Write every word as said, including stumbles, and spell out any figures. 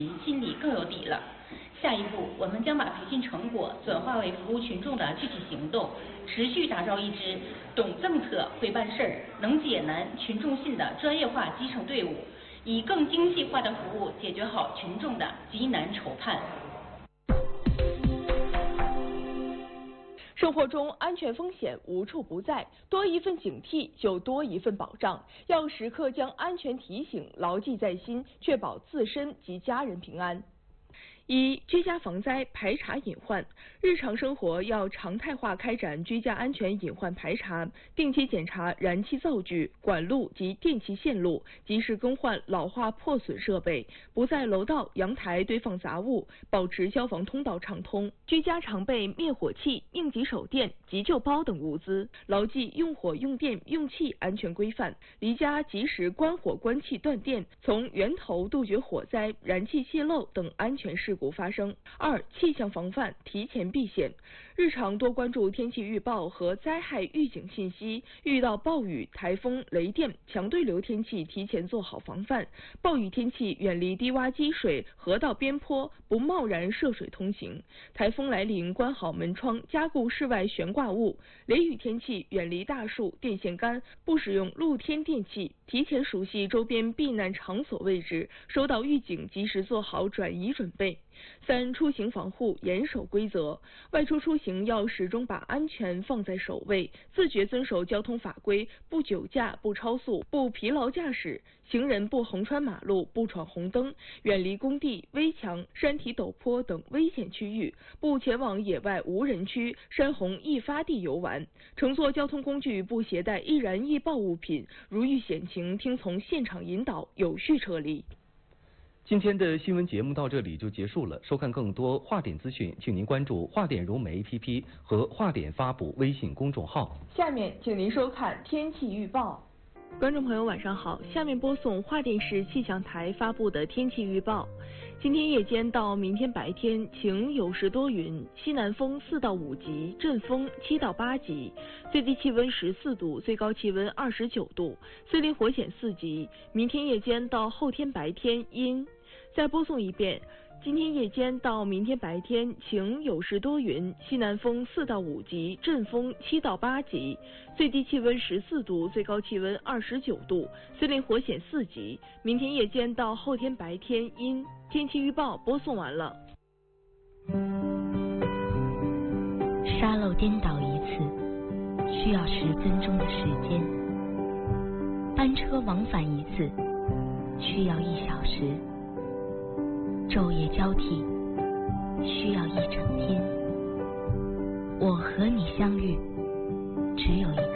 心里更有底了。下一步，我们将把培训成果转化为服务群众的具体行动，持续打造一支懂政策、会办事儿、能解难、群众信的专业化基层队伍，以更精细化的服务解决好群众的急难愁盼。 生活中安全风险无处不在，多一份警惕就多一份保障，要时刻将安全提醒牢记在心，确保自身及家人平安。一、居家防灾排查隐患，日常生活要常态化开展居家安全隐患排查，定期检查燃气灶具、管路及电气线路，及时更换老化破损设备，不在楼道、阳台堆放杂物，保持消防通道畅通。居家常备灭火器、应急手电、急救包等物资，牢记用火、用电、用气安全规范，离家及时关火、关气、断电，从源头杜绝火灾、燃气泄漏等安全事故发生。二、气象防范提前避险，日常多关注天气预报和灾害预警信息，遇到暴雨、台风、雷电、强对流天气提前做好防范。暴雨天气远离低洼积水、河道边坡，不贸然涉水通行。台风来临，关好门窗，加固室外悬挂物。雷雨天气远离大树、电线杆，不使用露天电器。提前熟悉周边避难场所位置，收到预警及时做好转移准备。三、出行防护严守规则，外出出行要始终把安全放在首位，自觉遵守交通法规，不酒驾、不超速、不疲劳驾驶，行人不横穿马路、不闯红灯，远离工地、危墙、山体陡坡等危险区域，不前往野外无人区、山洪易发地游玩。乘坐交通工具不携带易燃易爆物品，如遇险情听从现场引导，有序撤离。 今天的新闻节目到这里就结束了。收看更多话点资讯，请您关注话点融媒 A P P 和话点发布微信公众号。 下面请您收看天气预报。观众朋友晚上好，下面播送华电市气象台发布的天气预报。今天夜间到明天白天晴有时多云，西南风四到五级，阵风七到八级，最低气温十四度，最高气温二十九度，森林火险四级。明天夜间到后天白天阴。再播送一遍。今天夜间到明天白天晴有时多云，西南风四到五级，阵风七到八级，最低气温十四度，最高气温二十九度，森林火险四级。明天夜间到后天白天阴。天气预报播送完了。 沙漏颠倒一次需要十分钟的时间，班车往返一次需要一小时，昼夜交替需要一整天。我和你相遇只有一